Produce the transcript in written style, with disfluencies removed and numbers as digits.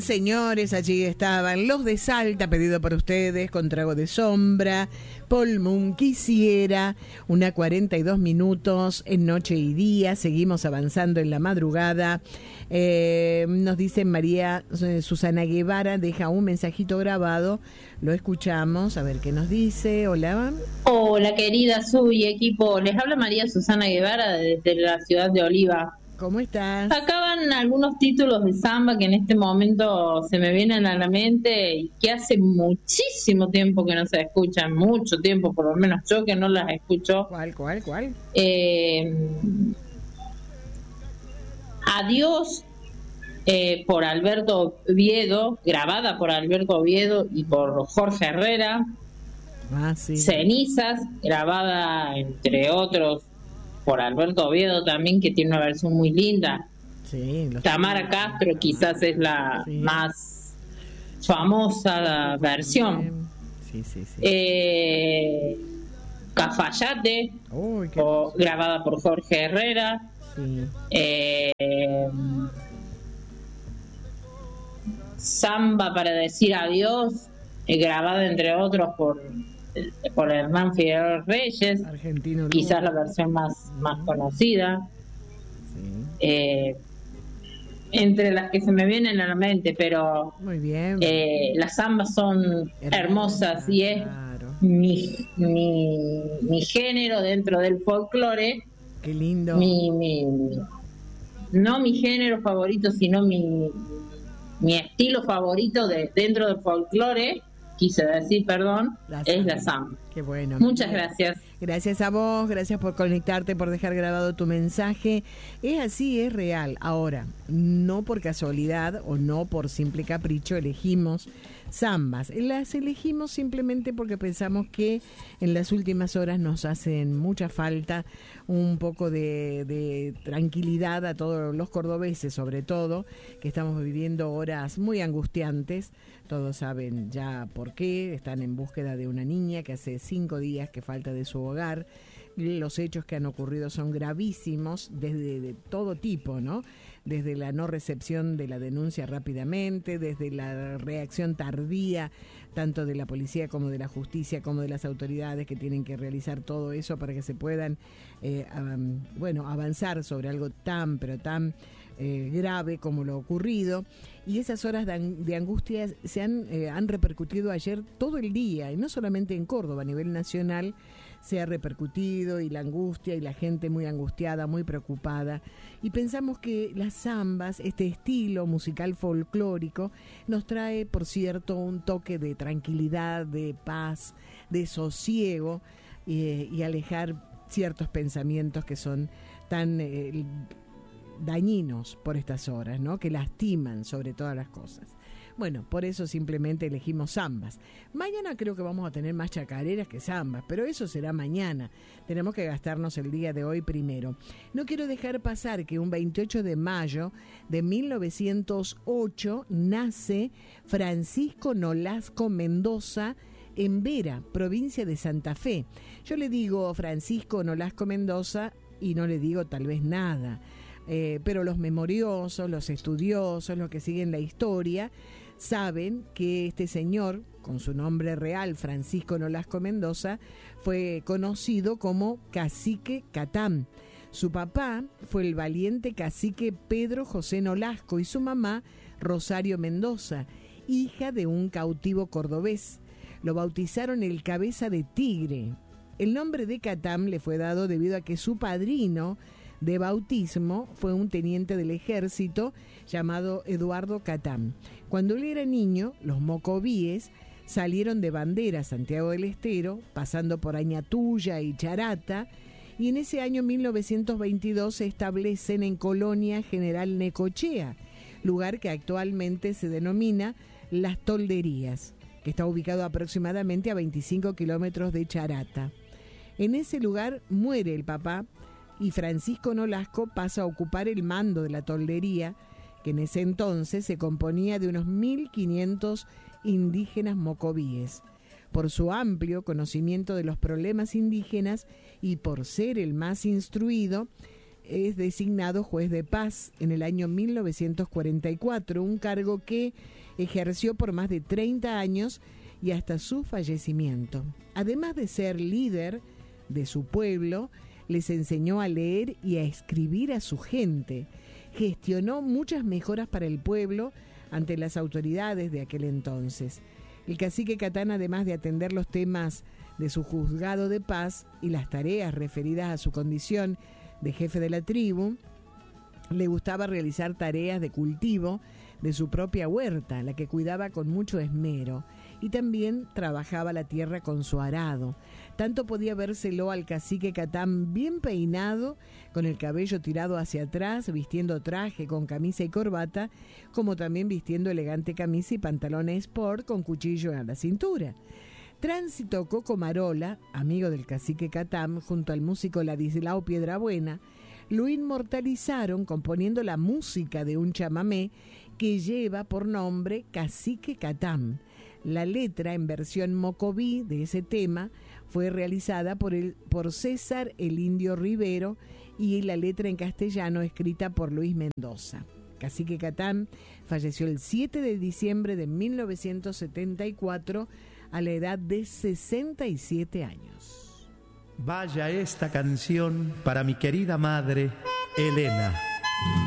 señores, allí estaban los de Salta, pedido por ustedes, con Trago de Sombra, Paul Moon, Quisiera, una 42 minutos en Noche y Día, seguimos avanzando en la madrugada. Nos dice María Susana Guevara, deja un mensajito grabado, lo escuchamos, a ver qué nos dice. Hola. Hola querida Su y equipo, les habla María Susana Guevara desde la ciudad de Oliva. ¿Cómo estás? Acá van algunos títulos de samba que en este momento se me vienen a la mente y que hace muchísimo tiempo que no se escuchan, mucho tiempo, por lo menos yo que no las escucho. ¿Cuál? Adiós, por Alberto Oviedo, grabada por Alberto Oviedo y por Jorge Herrera. Sí. Cenizas, grabada entre otros por Alberto Oviedo también, que tiene una versión muy linda. Sí, Tamara Castro quizás es la más famosa versión. Cafayate, grabada por Jorge Herrera. Samba para decir adiós, grabada entre otros por Hernán Figueroa Reyes, argentino, quizás la versión más conocida. Entre las que se me vienen a la mente, pero muy bien. Las zambas son hermosas y es mi género dentro del folclore. Qué lindo. No mi género favorito, sino mi estilo favorito dentro del folclore, quise decir, es la samba. Qué bueno. Muchas gracias. Gracias a vos, gracias por conectarte, por dejar grabado tu mensaje. Es así, es real. Ahora, no por casualidad o no por simple capricho elegimos zambas. Las elegimos simplemente porque pensamos que en las últimas horas nos hacen mucha falta un poco de tranquilidad a todos los cordobeses, sobre todo, que estamos viviendo horas muy angustiantes. Todos saben ya por qué, están en búsqueda de una niña que hace 5 días que falta de su hogar. Los hechos que han ocurrido son gravísimos desde de todo tipo, ¿no? Desde la no recepción de la denuncia rápidamente, desde la reacción tardía, tanto de la policía como de la justicia, como de las autoridades que tienen que realizar todo eso para que se puedan, avanzar sobre algo tan grave como lo ocurrido. Y esas horas de angustia se han repercutido ayer todo el día, y no solamente en Córdoba, a nivel nacional se ha repercutido, y la angustia y la gente muy angustiada, muy preocupada, y pensamos que las zambas, este estilo musical folclórico, nos trae, por cierto, un toque de tranquilidad, de paz, de sosiego, y alejar ciertos pensamientos que son tan dañinos por estas horas, ¿no? Que lastiman sobre todas las cosas. Bueno, por eso simplemente elegimos zambas. Mañana creo que vamos a tener más chacareras que zambas, pero eso será mañana. Tenemos que gastarnos el día de hoy primero. No quiero dejar pasar que un 28 de mayo de 1908 nace Francisco Nolasco Mendoza en Vera, provincia de Santa Fe. Yo le digo Francisco Nolasco Mendoza y no le digo tal vez nada. Pero los memoriosos, los estudiosos, los que siguen la historia, saben que este señor, con su nombre real, Francisco Nolasco Mendoza, fue conocido como Cacique Catán. Su papá fue el valiente cacique Pedro José Nolasco y su mamá, Rosario Mendoza, hija de un cautivo cordobés. Lo bautizaron el Cabeza de Tigre. El nombre de Catán le fue dado debido a que su padrino de bautismo fue un teniente del ejército llamado Eduardo Catán. Cuando él era niño, los mocovíes salieron de Bandera a Santiago del Estero, pasando por Añatuya y Charata, y en ese año 1922 se establecen en Colonia General Necochea, lugar que actualmente se denomina Las Tolderías, que está ubicado aproximadamente a 25 kilómetros de Charata. En ese lugar muere el papá y Francisco Nolasco pasa a ocupar el mando de la toldería, que en ese entonces se componía de unos 1.500 indígenas mocovíes. Por su amplio conocimiento de los problemas indígenas y por ser el más instruido, es designado juez de paz en el año 1944, un cargo que ejerció por más de 30 años y hasta su fallecimiento. Además de ser líder de su pueblo, les enseñó a leer y a escribir a su gente. Gestionó muchas mejoras para el pueblo ante las autoridades de aquel entonces. El cacique Catán, además de atender los temas de su juzgado de paz y las tareas referidas a su condición de jefe de la tribu, le gustaba realizar tareas de cultivo de su propia huerta, la que cuidaba con mucho esmero, y también trabajaba la tierra con su arado. Tanto podía vérselo al cacique Catán bien peinado, con el cabello tirado hacia atrás, vistiendo traje con camisa y corbata, como también vistiendo elegante camisa y pantalones sport con cuchillo a la cintura. Tránsito Cocomarola, amigo del cacique Catán, junto al músico Ladislao Piedrabuena, lo inmortalizaron componiendo la música de un chamamé que lleva por nombre Cacique Catán. La letra en versión mocoví de ese tema fue realizada por César el Indio Rivero y la letra en castellano escrita por Luis Mendoza. Cacique Catán falleció el 7 de diciembre de 1974 a la edad de 67 años. Vaya esta canción para mi querida madre, Elena.